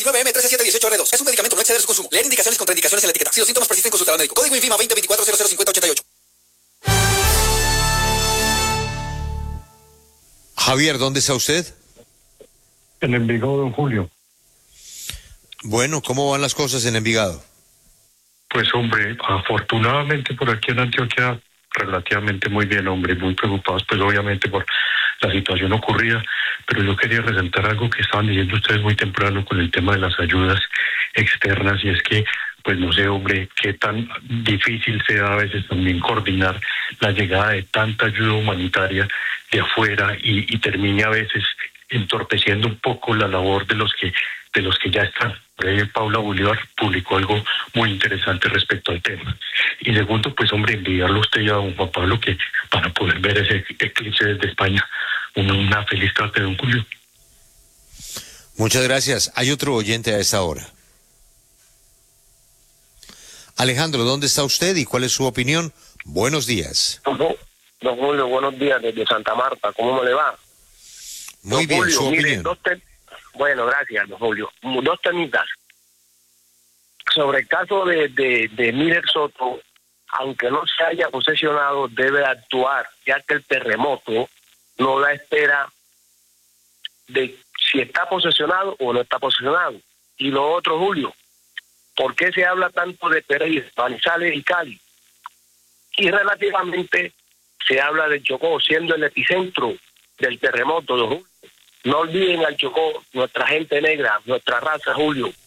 19M13718R2. Es un medicamento, no exceder su consumo. Leer indicaciones y contraindicaciones en la etiqueta. Si los síntomas persisten, consultar al médico. Código INVIMA 2024005088. Javier, ¿dónde está usted? En Envigado, don Julio. Bueno, ¿cómo van las cosas en Envigado? Pues hombre, afortunadamente por aquí en Antioquia relativamente muy bien, hombre, muy preocupados pues obviamente por la situación ocurrida, pero yo quería resaltar algo que estaban diciendo ustedes muy temprano con el tema de las ayudas externas, y es que pues no sé, hombre, qué tan difícil sea a veces también coordinar la llegada de tanta ayuda humanitaria de afuera y termine a veces entorpeciendo un poco la labor de los que ya están. Paula Bolívar publicó algo muy interesante respecto al tema. Y segundo, pues hombre, enviarlo a usted y a don Juan Pablo que para poder ver ese eclipse desde España. Una feliz tarde, don Julio. Muchas gracias. Hay otro oyente a esta hora. Alejandro, ¿dónde está usted y cuál es su opinión? Buenos días. Don Julio, buenos días desde Santa Marta. ¿Cómo me le va? Muy bien, Julio, su mire, opinión. Bueno, gracias, don Julio. Dos temitas. Sobre el caso de Miller Soto, aunque no se haya posesionado, debe actuar, ya que el terremoto no da espera de si está posesionado o no está posesionado. Y lo otro, Julio, ¿por qué se habla tanto de Pereira, Manizales y Cali? Y relativamente se habla del Chocó, siendo el epicentro del terremoto, don Julio. No olviden al Chocó, nuestra gente negra, nuestra raza, Julio.